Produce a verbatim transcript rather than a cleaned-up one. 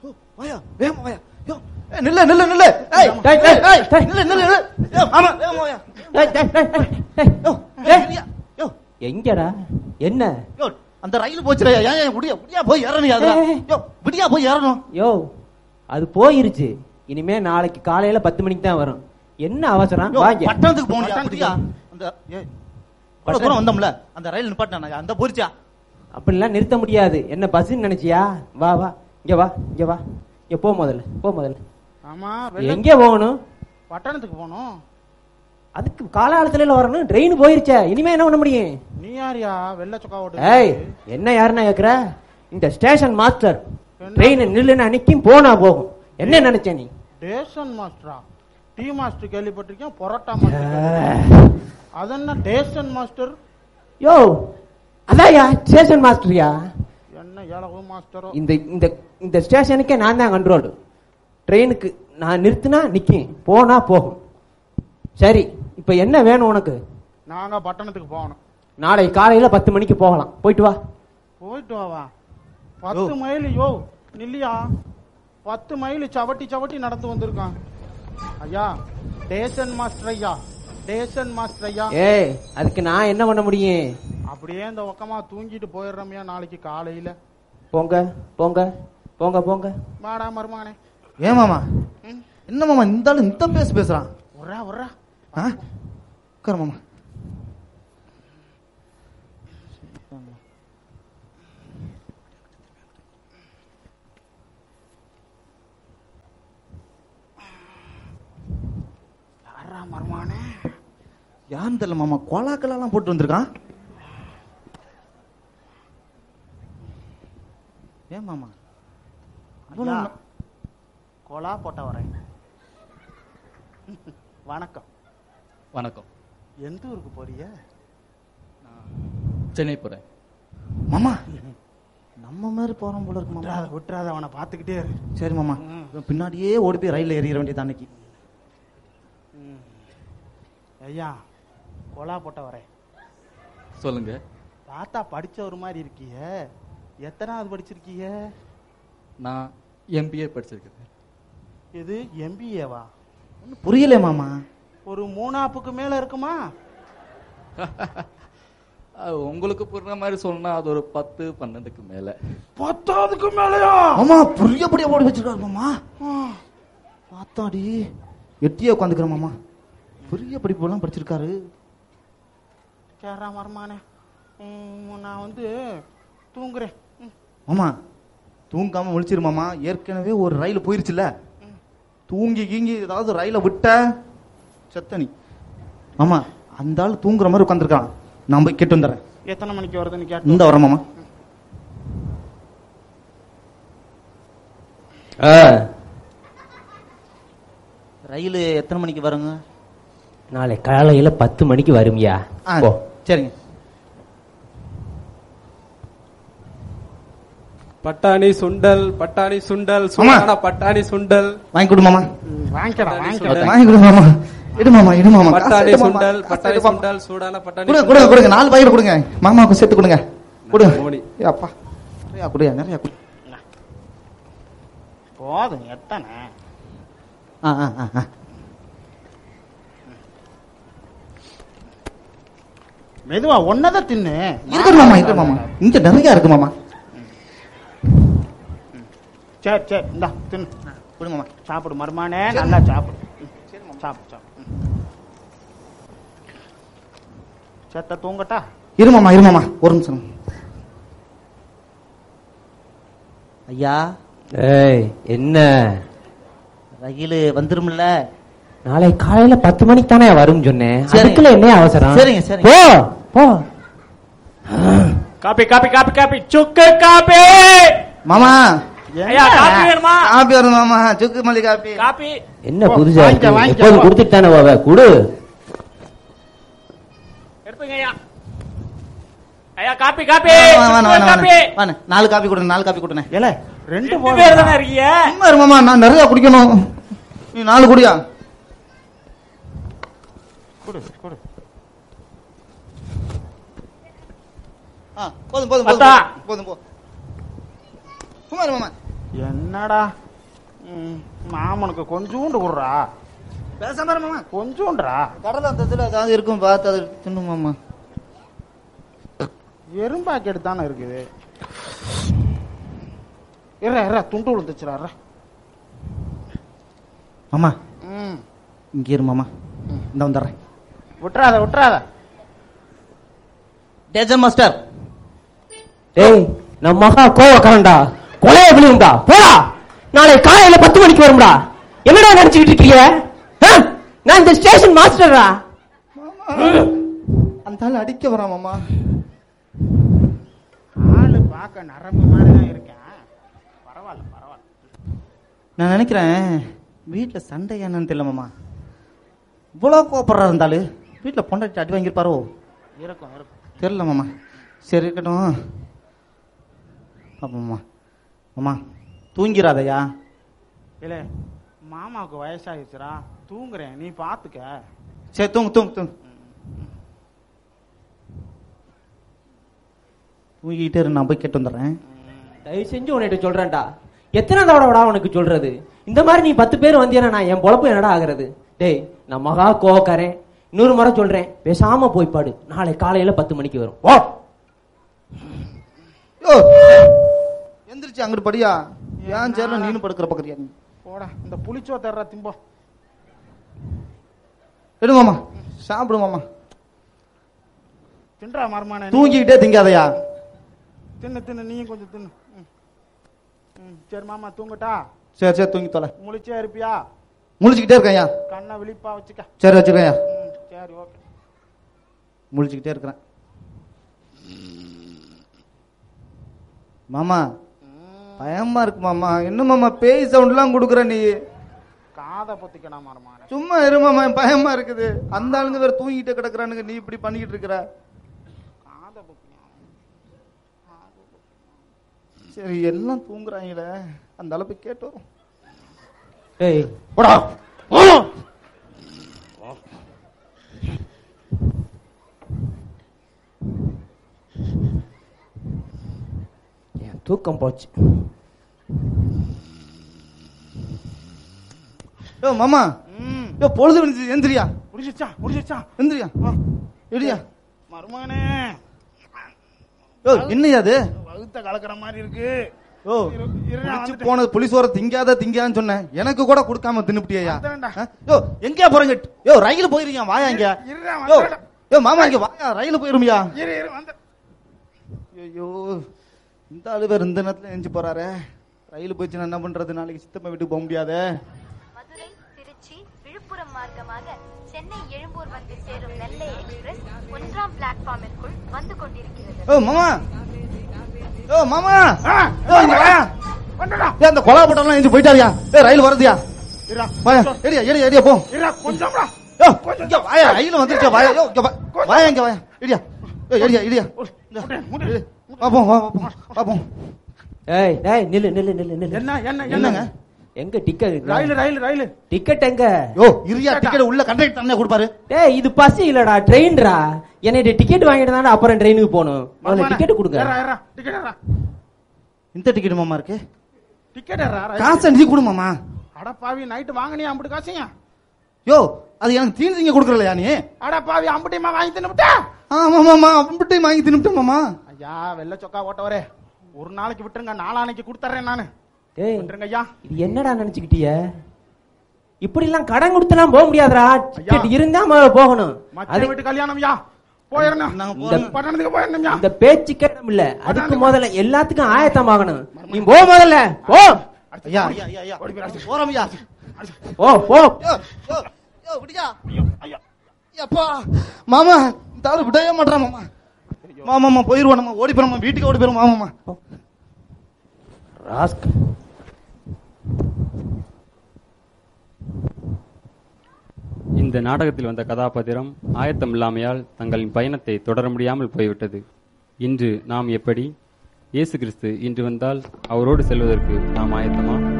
வாயா வேகமா வாயா. யோ நில்ல நில்ல நில்ல. ஏய் டேய் டேய் டேய் நில்ல நில்ல நில்ல. யோ ஆமா வேகமா வாயா. டேய் டேய் டேய் யோ யோ எங்கடா என்ன? யோ அந்த ரயில் போச்சுடா. ஏன் ஏன் விடியா விடியா போய் ஏறணும். அதுல யோ விடியா போய் ஏறணும். யோ அது போயிருச்சு. இனிமே நாளைக்கு காலையில பத்து மணிக்கு தான் வரும். என்ன அவசரம்? வாங்க பட்டணத்துக்கு போகணும். அப்படியா அந்த ஏய் அவ்வளவு தூரம் வந்தோம்ல அந்த ரயில் நிப்பாட்டினா அந்த போரிச்சா? அப்படிலாம் நிறுத்த முடியாது. என்ன பஸ்ன்னு நினைச்சியா? வா வா இங்க வா இங்க வா இங்க போ முதல்ல போ முதல்ல. ஆமா எங்க போகணும்? பட்டணத்துக்கு போகணும். அதுக்கு காலாலத்துல வரணும். ட்ரெயின் போயிருச்சே. இனிமே என்ன பண்ண முடியும்? நீ யாரியா வெள்ள சொக்கா ஓட்டு? ஏய் என்ன யாருன்னா கேக்குற? இந்த ஸ்டேஷன் மாஸ்டர். ட்ரெயின் நில்லுன்னு அன்னைக்கும் போனா போகும். என்ன நினைச்ச நீ? ஸ்டேஷன் மாஸ்டரா? டீ மாஸ்டர் கேள்விப்பட்டிருக்கேன். பொரோட்டா மாஸ்டர். அது என்ன ஸ்டேஷன் மாஸ்டர்? யோ அதான்யா ஸ்டேஷன் மாஸ்டர்யா. என்ன ஏழவு மாஸ்டரோ? இந்த இந்த இந்த ஸ்டேஷனுக்கே நான் தான் கண்ட்ரோல். ட்ரெயினுக்கு நான் நிறுத்தினா நிக்கும், போனா போகும். சரி இப்ப என்ன வேணும் உனக்கு? நாங்க பட்டணத்துக்கு போகணும். நாளை காலையில பத்து மணிக்கு போகலாம். போயிட்டு வா. போயிட்டு வாவா? பத்து மைல் யோ நில்லியா? பத்து மைல் சவட்டி சவட்டி நடந்து வந்திருக்கான் ஐயா. ஸ்டேஷன் மாஸ்டர் ஐயா, ஸ்டேஷன் மாஸ்டர் ஐயா. ஏய் அதுக்கு நான் என்ன பண்ண முடியும்? அப்படியே இந்த பக்கமா தூங்கிட்டு போயிடுறோம்யா நாளைக்கு காலையில. போங்க போங்க போங்க போங்க. வாடா மருமகனே. ஏன் மாமா என்ன மாமா இந்த ஆளு இந்த பேச பேசுறான்? உர்றா உர்றா உட்கார மாமா. யாரா மருமகனே? யாருன்னு தெரியல மாமா. கோலாக்கெல்லாம் போட்டு வந்திருக்கான். ஏன் மாமா கோலா போட்ட வரேன். வணக்கம். வணக்கம். எந்த ஊருக்கு போறிய? சென்னை போறேன். மாமா நம்ம மாதிரி போறோம் போல இருக்கு மாமா. விட்டுறாத அவனை பாத்துக்கிட்டே இரு. சரி மாமா பின்னாடியே ஓடி போய் ரயில்ல ஏறிட வேண்டியது அன்னைக்கு. ஐயா கோலா போட்ட வரேன். சொல்லுங்க. தாத்தா படிச்ச ஒரு மாதிரி இருக்கிய. எத்தனாவது படிச்சிருக்கிய? நான் எம்பிஏ படிச்சிருக்கேன். இது எம்பிஏவா? புரியல மாமா. ஒரு மூணாப்புக்கு மேல இருக்குமா? உங்களுக்கு புரியுற மாதிரி சொன்னா அது ஒரு பத்து பன்னெண்டுக்கு மேல. பத்தாவதுக்கு மேலயா? ஆமா புரியபடியா ஓடி வச்சிருக்காரு மாமா. பாத்தாடி எட்டியே உட்காந்துக்கிற மாமா. புரிய படிப்பு எல்லாம் படிச்சிருக்காரு. கேரா மரமானே நான் வந்து தூங்குறேன். மாமா தூங்காம முழிச்சிரு மாமா. ஏற்கனவே ஒரு ரயில் போயிருச்சுல. தூங்கி கீங்கி ஏதாவது ரயில விட்ட செத்தனி மாமா. அந்த ஆள் தூங்குற மாதிரி உட்காந்துருக்கான். நான் போய் கேட்டு வந்துடுறேன். எத்தனை மணிக்கு வருதுன்னு கேட்டு இந்த வரேன் மாமா. ரயில் எத்தனை மணிக்கு வருங்க? நாளை காலையில பத்து மணிக்கு வரும்யா. சரிங்க. பட்டாணி சுண்டல் பட்டாணி சுண்டல் சூடான பட்டாணி சுண்டல் வாங்கி கொடு மாமா. வாங்கிக்கடா வாங்கி கொடு மாமா. இடு மாமா இடு மாமா. பட்டாணி சுண்டல் பட்டாணி சுண்டல் சூடான பட்டாணி கொடுங்க கொடுங்க கொடுங்க. நாலு பாக்கெட் கொடுங்க மாமாவுக்கு சேர்த்து கொடுங்க. கொடுங்க. அப்பா நிறையா குடியா நிறையா குடி. போதும் எத்தனை? ஆ ஆ ஆ மெதுவா ஒன்னதான் தின்னு. இருக்கு மாமா இருக்கு மாமா. இங்க நிறைய இருக்கு மாமா. சரி சரி இந்தா தின்னு. குடு மாமா. சாப்பிடு மருமானே. நல்லா சாப்பிடு. சாப்பிடு சாப்பிடு. செத்த தூங்கட்டா? இரு மாமா இரு மாமா ஒரு நிமிஷம். ஐயா. ஏய் என்ன? ரயில் வந்துரும்ல? நாளை காலையில பத்து மணிக்கு தானே வரும் சொன்னேன். அதுக்குள்ள என்ன அவசரம்? சரிங்க சரி போ போ. காபி காபி காபி காபி சுக்கு காபி. மாமா காபி வேணுமா? காபி வரும் மாமா. சுக்கு மல்லி காபி. காபி என்ன புதுசா எப்போது கொடுத்துட்டு தானே போவ. குடு. எடுத்துங்க ஐயா. ஐயா காபி காபி. நாலு காபி கொடுங்க. நாலு காபி கொடுங்க. ஏல ரெண்டு பேர் தானே இருக்கீங்க. மாமா நான் நிறைய குடிக்கணும். நீ நாலு குடியா? குடு குடு. போதும் போதும் போதும் போதும் போ. சும்மா மாமா என்னடா ம், மாமனுக்கு கொஞ்சூண்டு விடுறா, பேசாம இரு மாமா. கொஞ்சூண்டுறா. கடலை அந்த இதுல ஏதாவது இருக்கும் பார்த்து அது தின்னு மாமா. எறும்பாக்கெட்டு தானே இருக்குது. இற இற துண்டு விழுந்துச்சுரா. மாமா ம், இங்க இரு மாமா, இந்த வந்துடுறேன். விட்டுறாத விட்டுறாத. டேஜன் மாஸ்டர். டேய் நம்ம மகா கோவக்காரன்டா, கொலைய விழுந்தா போடா. நாளை காலையில பத்து மணிக்கு வரும்டா. என்னடா நினைச்சுக்கிட்டு இருக்கீங்க? ஆ? நான் இந்த ஸ்டேஷன் மாஸ்டரா. அந்த ஆள் அடிக்க வரான் மாமா. ஆளு பார்க்க நரம்பு மாதிரி தான் இருக்கேன். பரவாயில்ல பரவாயில்ல. நான் நினைக்கிறேன் வீட்டுல சண்டை என்னன்னு தெரியல மாமா. இவ்வளவு கோபப்படுறா இருந்தாலும் வீட்டுல பொண்டாட்டி அடி வாங்கியிருப்பாரோ? இருக்கும் இருக்கும். தெரியல மாமா. சரி இருக்கட்டும். பாப்போம் மாமா. மாமா தூங்கிறாதையா? இல்ல மாமாவுக்கு வயசாயிடுச்சுரா, தூங்குறேன், நீ பாத்துக்க. சரி தூங்கு தூங்கு தூங்கு. தூங்கிக்கிட்டே இரு, நான் போய் கேட்டு வந்துடுறேன். தயவு செஞ்சு உன்கிட்ட சொல்றேன்டா, எத்தனை தடவைடா உனக்கு சொல்றது? இந்த மாதிரி நீ பத்து பேர் வந்தீனா நான் என் பொழப்பு என்னடா ஆகுறது? டேய் நான் மகா கோவக்காரன், இன்னொரு முறை சொல்றேன், பேசாம போய் பாடு. நாளை காலையில பத்து மணிக்கு வரும். ஓ யோ எந்திரிச்சு அங்கிட்டு படியா. ஏன் சேர்ல நீனு படுக்கிற பக்கறியா நீ? போடா, இந்த புளிச்சோ தர்ற திம்போ. எடு மாமா, சாப்பிடு மாமா. தின்றா மருமான. தூங்கிக்கிட்டே திங்காதையா? தின்னு தின்னு, நீயும் கொஞ்சம் தின்னு. ம். ம், சரி மாமா தூங்கட்டா? சரி சரி தூங்கி தொலை. முழிச்சே இருப்பியா? முழிச்சுக்கிட்டே இருக்கேன்யா. கண்ணை விழிப்பா வச்சுக்க. சரி வச்சுக்கேன்யா. ம், சரி ஓகே. முழிச்சுக்கிட்டே இருக்கிறேன் மாமா. பயமா இருக்கு மாமா. என்ன மாமா பேய் சவுண்ட் எல்லாம் கொடுக்குற நீ? காதை பொத்திக்கணும் மருமான. சும்மா இரு மாமா, பயமா இருக்குது. அந்த ஆளுங்க வேற தூங்கிட்டே கிடக்குறானுங்க, நீ இப்படி பண்ணிக்கிட்டு இருக்கிற. காதை பொத்திக்கணும். சரி எல்லாம் தூங்குறாங்களே, அந்த அளவுக்கு கேட்டு வரும். டேய் போடா. என் தூக்கம் போச்சு. யோ மாமா, ம், யோ பொழுது விழுந்துச்சு, எந்திரியா. முடிச்சிச்சா முடிச்சிச்சா. எந்திரியா எடியா. மருமகனே, யோ என்னையா அது? வகுத்த கலக்கிற மாதிரி இருக்கு. ஓ இரு- இரு, நான் குடிச்சு வந்துட்டேன். போனது புளிசோர திங்காத திங்கான்னு சொன்னேன். எனக்கு கூட கொடுக்காம தின்னுப்டியா? வந்துடுறேன்டா. யோ எங்கயா போறீங்க? யோ ரயில் போயிருக்கீங்க, வாயா இங்க. இருடா, யோ வந்துடுறேன். யோ மாமா இங்க வாயா, ரயில் போயிருமியா? இரு இரு வந்து. ஐயோ இந்த ஆளு வேற இந்த நேரத்துல எஞ்சி போறாரு. ரயில் போயிடுச்சுன்னா என்ன பண்றது? நாளைக்கு சித்தப்பா வீட்டுக்கு போக முடியாதே. மதுரை, திருச்சி, விழுப்புரம் மார்க்கமாக சென்னை எழும்பூர் வந்து சேரும் நெல்லை எக்ஸ்பிரஸ் ஒன்றாம் பிளாட்ஃபார்மிற்குள் வந்து கொண்டிருக்கிறது. ஓ மாமா, ஓ மாமா, ஆ, யோ இங்க வாயா. வந்துடா. ஏ அந்த கொலா பட்டம்லாம் எஞ்சி போயிட்டாரியா? ஏ ரயில் வருதுயா? இருடா, வாயா, ஏடியா ஏடியா ஏடியா போ. இருடா, கொஞ்சம்டா. யோ இங்க வாயா, ரயில் வந்துருச்சு, வாயா. யோ இங்க வா. வாயா இங்க வாயா. ஏடியா யோ ஏடியா ஏடியா. முட்டு, முட்டு. பாப்போம் வா பாப்போம் பாப்போம். ஏய் டேய் நில்லு நில்லு நில்லு நில்லு. என்ன என்ன என்னங்க? என்னங்க? எங்க டிக்கெட்? ரயில் ரயில் ரயில். டிக்கெட் எங்க? யோ இரியா, டிக்கெட் உள்ள கண்டக்டர் தானே கொடுப்பாரு. டேய் இது பஸ் இல்லடா, ட்ரெயின்டா. என்னைய டிக்கெட் வாங்கிட்டு தானே அப்புறம் ட்ரெயினுக்கு போகணும். முதல்ல டிக்கெட் கொடுங்க. ஏறா, ஏறா, டிக்கெட் ஏறா. இந்த டிக்கெட் மாமா இருக்கு. டிக்கெட் ஏறா, ரயில். காசு நீ கொடு மாமா. அட பாவி, நைட்டு வாங்கினியா அம்புட்டு காசுங்க? யோ அது எனக்கு தீனி திங்க கொடுக்கறலையா நீ? அட பாவி, அம்புட்டியமா வாங்கி தின்னுட்டா? ஆமா மாமா, அப்படியே வாங்கி தின்னுட்டேன் மாமா. ஐயா வெள்ளை சொக்கா ஓட்டவரே, ஒரு நாளைக்கு விட்டுருங்க, நாளானைக்கு கொடுத்துறேன் நானு. டேய் விட்டுருங்க ஐயா. இது என்னடா நினைச்சுக்கிட்டிய? இப்படி எல்லாம் கடன் கொடுத்தெல்லாம் போக முடியாதுடா. டிக்கெட் இருந்தா முதல்ல போகணும். மச்ச அது வீட்டு கல்யாணம் ஐயா, போயிடணும். நாங்க இந்த போறோம். பட்டணத்துக்கு போயிடணும் ஐயா. இந்த பேச்சு கேட்டம் இல்ல, அதுக்கு முதல்ல எல்லாத்துக்கும் ஆயத்தம் ஆகணும். நீ போ முதல்ல போ. ஐயா ஐயா ஐயா ஐயா போறோம் ஐயா. ஓ போ. யோ யோ யோ விடியா. அப்பா மாமா, இந்த ஆளு விடவே மாட்டான் மாமா. மாமாமா போயிருவோம், நம்ம ஓடி போறோம், வீட்டுக்கு ஓடி போயிரும் மாமாமா. ராஸ்க். இந்த நாடகத்தில் வந்த கதாபாத்திரம் ஆயத்தம் இல்லாமையால் தங்களின் பயணத்தை தொடர முடியாமல் போய்விட்டது. இன்று நாம் எப்படி? இயேசு கிறிஸ்து இன்று வந்தால் அவரோடு செல்வதற்கு நாம் ஆயத்தமா?